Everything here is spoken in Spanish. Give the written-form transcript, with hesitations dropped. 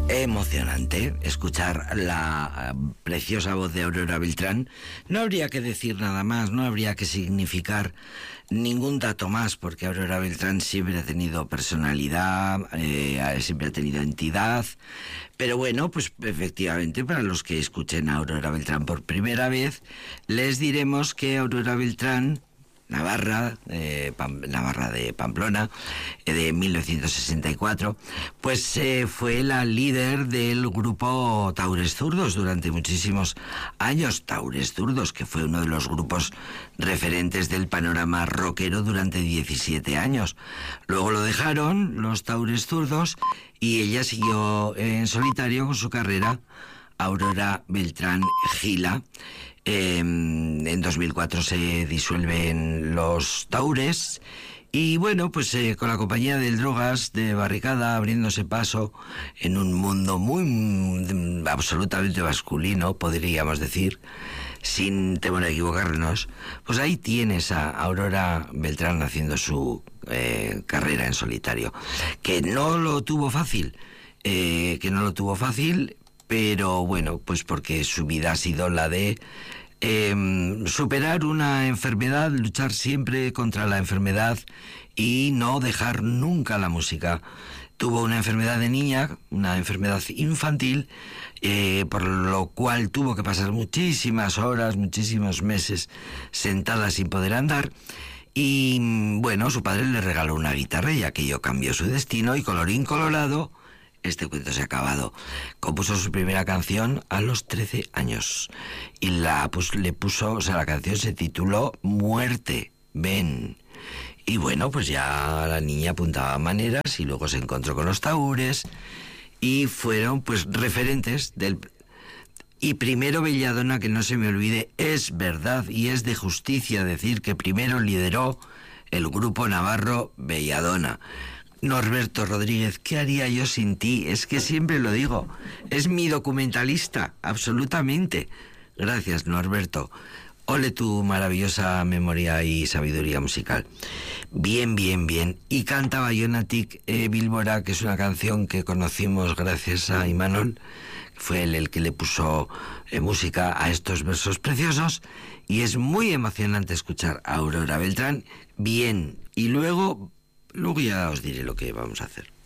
Emocionante escuchar la preciosa voz de Aurora Beltrán. No habría que decir nada más, no habría que significar ningún dato más, porque Aurora Beltrán siempre ha tenido personalidad, siempre ha tenido entidad. Pero bueno, pues efectivamente, para los que escuchen a Aurora Beltrán por primera vez, les diremos que Aurora Beltrán, Navarra de Pamplona, de 1964, pues fue la líder del grupo Taures Zurdos durante muchísimos años. Taures Zurdos, que fue uno de los grupos referentes del panorama rockero durante 17 años. Luego lo dejaron los Taures Zurdos y ella siguió en solitario con su carrera. Aurora Beltrán Gila. En 2004 se disuelven los Taures y bueno, pues con la compañía del Drogas de Barricada abriéndose paso en un mundo muy absolutamente masculino, podríamos decir, sin temor a equivocarnos, pues ahí tienes a Aurora Beltrán haciendo su carrera en solitario, que no lo tuvo fácil, pero bueno, pues porque su vida ha sido la de superar una enfermedad, luchar siempre contra la enfermedad y no dejar nunca la música. Tuvo una enfermedad de niña, una enfermedad infantil, por lo cual tuvo que pasar muchísimas horas, muchísimos meses sentada sin poder andar. Y bueno, su padre le regaló una guitarra y aquello cambió su destino y colorín colorado, este cuento se ha acabado. Compuso su primera canción a los 13 años y la canción se tituló Muerte, ven. Y bueno, pues ya la niña apuntaba maneras y luego se encontró con los Taures y fueron pues referentes del... Y primero Belladona, que no se me olvide, es verdad y es de justicia decir que primero lideró el grupo navarro Belladona. Norberto Rodríguez, ¿qué haría yo sin ti? Es que siempre lo digo, es mi documentalista, absolutamente. Gracias, Norberto. Ole tu maravillosa memoria y sabiduría musical. Bien. Y canta Bayonatik Bilbora, que es una canción que conocimos gracias a Imanol, fue él el que le puso música a estos versos preciosos, y es muy emocionante escuchar a Aurora Beltrán. Bien, y luego ya os diré lo que vamos a hacer.